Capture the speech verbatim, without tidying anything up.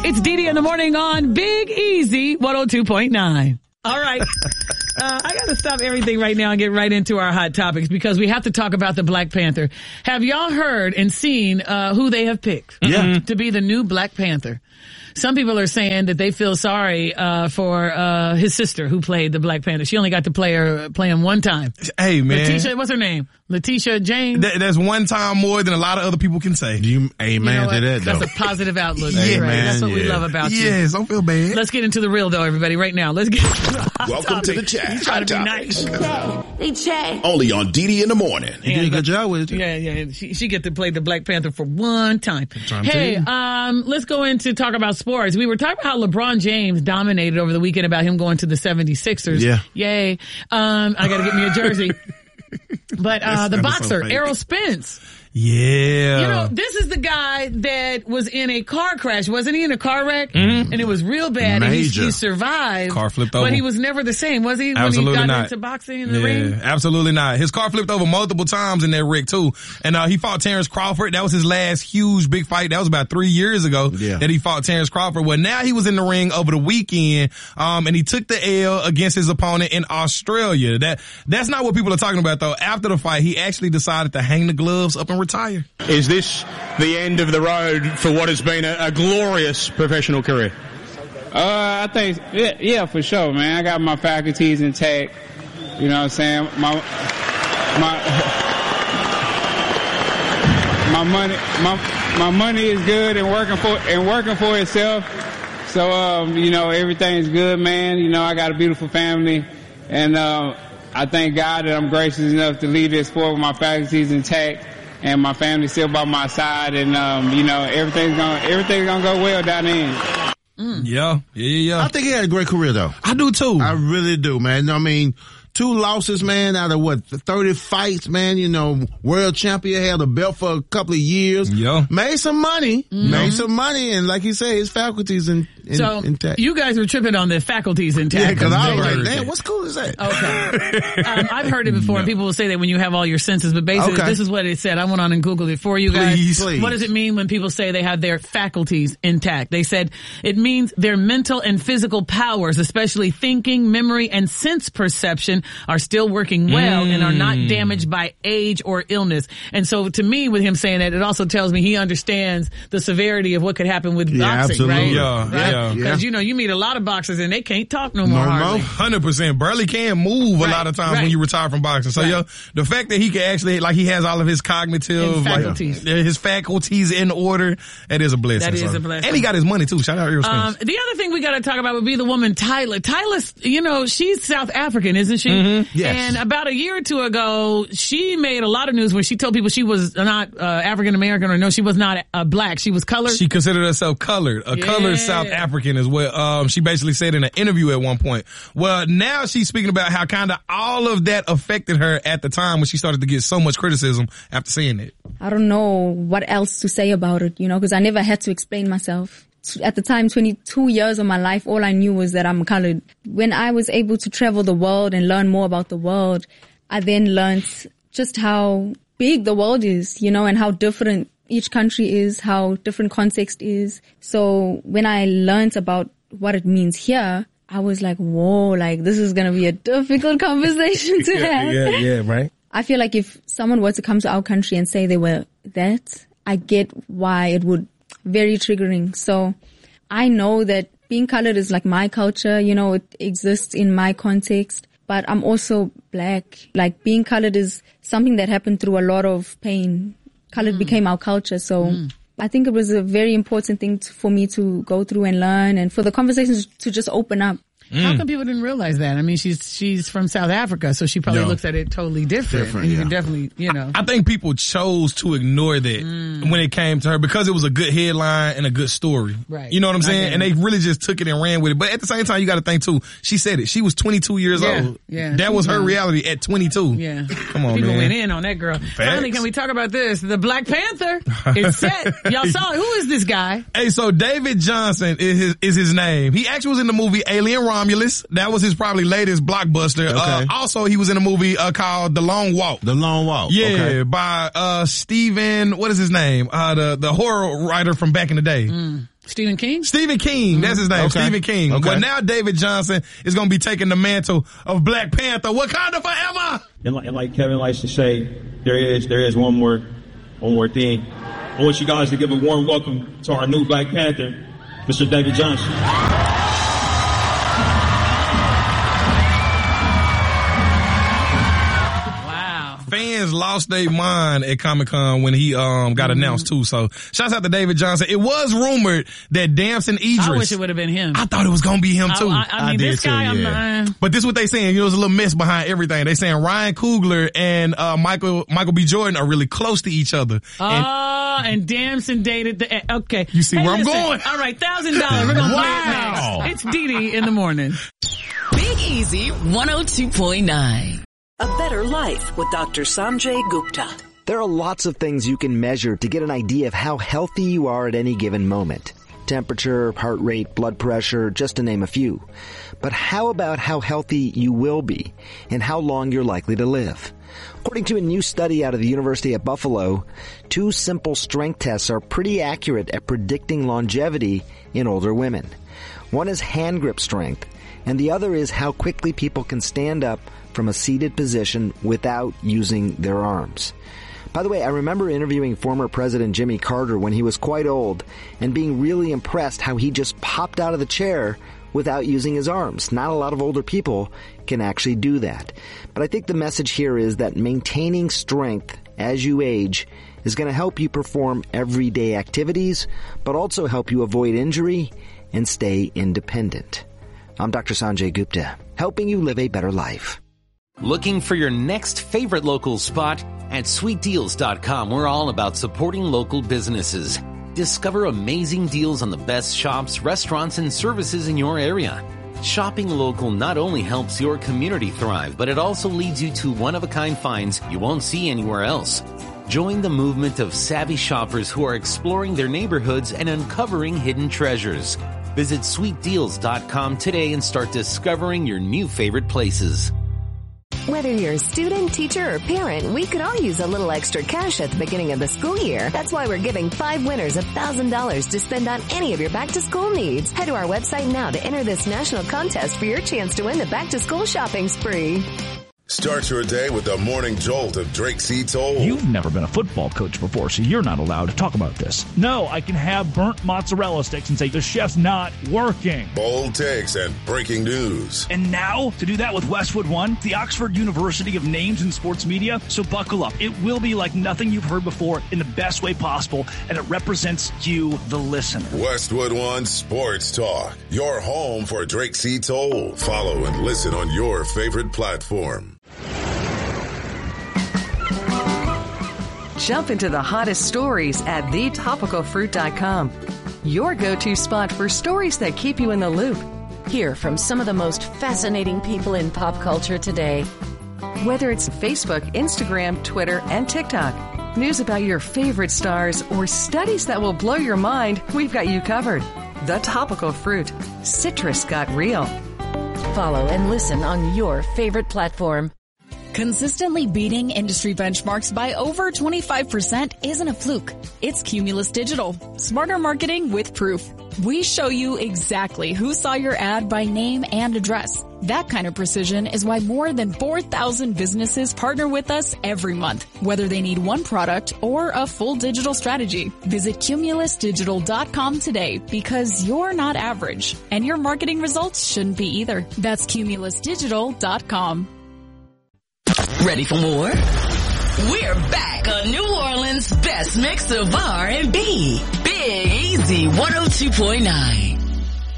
It's Dee Dee in the morning on Big Easy one oh two point nine. All right. Uh, I got to stop everything right now and get right into our hot topics because we have to talk about the Black Panther. Have y'all heard and seen uh, who they have picked yeah. to be the new Black Panther? Some people are saying that they feel sorry uh for uh his sister who played the Black Panther. She only got to play her play him one time. Hey man, Letitia, what's her name? Letitia James. That, that's one time more than a lot of other people can say. You, amen you know to that, though. That's a positive outlook. Yeah, right? man, That's what yeah. we love about you. Yes, don't feel bad. Let's get into the real though, everybody, right now. Let's get into the hot Welcome topic. to the chat. He's trying Hot to be topics. nice. They check. Only on Dee Dee in the morning. You did a good job with it. Yeah, yeah. She, she get to play the Black Panther for one time. Time Hey, to. um, let's go into talk about sports. We were talking about how LeBron James dominated over the weekend about him going to the seventy-sixers. Yeah. Yay. Um, I got to get me a jersey. But uh, the That was so boxer, fake. Errol Spence. Yeah. You know, this is the guy that was in a car crash. Wasn't he in a car wreck? Mm-hmm. And it was real bad. And he, Major. he survived. Car flipped over. But he was never the same, was he? Absolutely when he got not. into boxing in the yeah, ring? absolutely not. His car flipped over multiple times in that wreck too. And uh he fought Terrence Crawford. That was his last huge big fight. That was about three years ago Yeah. that he fought Terrence Crawford. Well, now he was in the ring over the weekend, um, and he took the L against his opponent in Australia. That that's not what people are talking about though. After the fight, he actually decided to hang the gloves up and retire. Is this the end of the road for what has been a, a glorious professional career? Uh, I think, yeah, yeah, for sure, man. I got my faculties intact. You know what I'm saying? My, my, my money, my, my money is good and working for, and working for itself. So, um, you know, everything's good, man. You know, I got a beautiful family, and, uh, I thank God that I'm gracious enough to lead this sport with my faculties intact. And my family still by my side, and um, you know everything's gonna everything's gonna go well down the end. Mm. Yeah, yeah, yeah. I think he had a great career, though. I do too. I really do, man. I mean, two losses, man, out of what, thirty fights, man, you know, world champion, held a belt for a couple of years. Yeah. Made some money. Mm-hmm. Made some money, and like you say, his faculties in, in, So intact. you guys were tripping on the faculties intact. Yeah, because I was They- like, damn, what's cool is that? Okay. um, I've heard it before, and people will say that when you have all your senses, but basically Okay. this is what it said. I went on and Googled it for you guys. Please, please. What does it mean when people say they have their faculties intact? They said it means their mental and physical powers, especially thinking, memory, and sense perception, are still working well and are not damaged by age or illness. And so to me, with him saying that, it also tells me he understands the severity of what could happen with Yeah, boxing, absolutely. right? Yeah, right? yeah. Because, Yeah. you know, you meet a lot of boxers and they can't talk no No more. more. hardly. Hundred percent. Barely can move Right, a lot of times right. when you retire from boxing. So Right. yeah, the fact that he can actually, like, he has all of his cognitive And like, faculties. his faculties in order, that is a blessing. That is so. a blessing. And he got his money too. Shout out Errol Spence. Um, the other thing we got to talk about would be the woman Tyler. Tyler's, you know, she's South African, isn't she? Mm-hmm. Yes. And about a year or two ago, she made a lot of news when she told people she was not uh, African American, or no, she was not uh, black. She was colored. She considered herself colored, a Yeah. colored South African as well. Um, she basically said in an interview at one point. Well, now she's speaking about how kind of all of that affected her at the time when she started to get so much criticism after seeing it. I don't know what else to say about it, you know, because I never had to explain myself. At the time, twenty-two years of my life, all I knew was that I'm colored. When I was able to travel the world and learn more about the world, I then learned just how big the world is, you know, and how different each country is, how different context is. So when I learned about what it means here, I was like, whoa, like this is going to be a difficult conversation to have. yeah, yeah, right. I feel like if someone were to come to our country and say they were that, I get why it would very triggering. So I know that being colored is like my culture, you know, it exists in my context, but I'm also black. Like being colored is something that happened through a lot of pain. Colored mm. became our culture. So mm. I think it was a very important thing to, for me to go through and learn, and for the conversations to just open up. How come people didn't realize that? I mean, she's she's from South Africa, so she probably Yeah. looks at it totally different. Different, and you yeah. can definitely, you know. I think people chose to ignore that Mm. when it came to her because it was a good headline and a good story. Right. You know what I'm I saying? get And it. they really just took it and ran with it. But at the same time, you got to think too. She said it. She was twenty-two years Yeah, old. yeah. That was her Yeah. reality at twenty-two. Yeah. Come on, People man. went in on that girl. Finally, can we talk about this? The Black Panther is set. Y'all saw it. Who is this guy? Hey, so David Johnson is his, is his name. He actually was in the movie Alien Romulus. That was his probably latest blockbuster. Okay. Uh, also, he was in a movie uh, called The Long Walk. The Long Walk. Yeah, Okay. by uh, Stephen, what is his name? Uh, the, the horror writer from back in the day. Mm. Stephen King? Stephen King, that's his name, Okay. Stephen King. Okay. Well, now David Johnson is going to be taking the mantle of Black Panther. Wakanda forever! And like, and like Kevin likes to say, there is there is one more one more thing. I want you guys to give a warm welcome to our new Black Panther, Mister David Johnson. Fans lost their mind at Comic-Con when he um got mm. announced too. So shouts out to David Johnson. It was rumored that Damson Idris. I wish it would have been him. I thought it was gonna be him too. I, I, I mean, I this guy, too, yeah. I'm not. But this is what they saying. You know, there's a little mess behind everything. They saying Ryan Coogler and uh Michael Michael B. Jordan are really close to each other. Oh, and, and Damson dated the. Okay, you see hey, where listen, I'm going? All right, thousand dollars. We're gonna wow. play it next. It's Dee Dee in the morning. Big Easy one oh two point nine. A better life with Doctor Sanjay Gupta. There are lots of things you can measure to get an idea of how healthy you are at any given moment. Temperature, heart rate, blood pressure, just to name a few. But how about how healthy you will be and how long you're likely to live? According to a new study out of the University of Buffalo, two simple strength tests are pretty accurate at predicting longevity in older women. One is hand grip strength, and the other is how quickly people can stand up from a seated position without using their arms. By the way, I remember interviewing former President Jimmy Carter when he was quite old and being really impressed how he just popped out of the chair without using his arms. Not a lot of older people can actually do that. But I think the message here is that maintaining strength as you age is going to help you perform everyday activities, but also help you avoid injury and stay independent. I'm Doctor Sanjay Gupta, helping you live a better life. Looking for your next favorite local spot? At sweet deals dot com, we're all about supporting local businesses. Discover amazing deals on the best shops, restaurants, and services in your area. Shopping local not only helps your community thrive, but it also leads you to one-of-a-kind finds you won't see anywhere else. Join the movement of savvy shoppers who are exploring their neighborhoods and uncovering hidden treasures. Visit sweet deals dot com today and start discovering your new favorite places. Whether you're a student, teacher, or parent, we could all use a little extra cash at the beginning of the school year. That's why we're giving five winners one thousand dollars to spend on any of your back-to-school needs. Head to our website now to enter this national contest for your chance to win the back-to-school shopping spree. Start your day with the morning jolt of Drake C. Toll. You've never been a football coach before, so you're not allowed to talk about this. No, I can have burnt mozzarella sticks and say the chef's not working. Bold takes and breaking news. And now, to do that with Westwood One, the Oxford University of names in sports media. So buckle up. It will be like nothing you've heard before in the best way possible, and it represents you, the listener. Westwood One Sports Talk, your home for Drake C. Toll. Follow and listen on your favorite platform. Jump into the hottest stories at the topical fruit dot com. Your go-to spot for stories that keep you in the loop. Hear from some of the most fascinating people in pop culture today. Whether it's Facebook, Instagram, Twitter, and TikTok, news about your favorite stars, or studies that will blow your mind, we've got you covered. The Topical Fruit. Citrus got real. Follow and listen on your favorite platform. Consistently beating industry benchmarks by over twenty-five percent isn't a fluke. It's Cumulus Digital. Smarter marketing with proof. We show you exactly who saw your ad by name and address. That kind of precision is why more than four thousand businesses partner with us every month, whether they need one product or a full digital strategy. Visit cumulus digital dot com today because you're not average and your marketing results shouldn't be either. That's cumulus digital dot com. Ready for more? We're back on New Orleans' best mix of R and B. Big Easy one oh two point nine.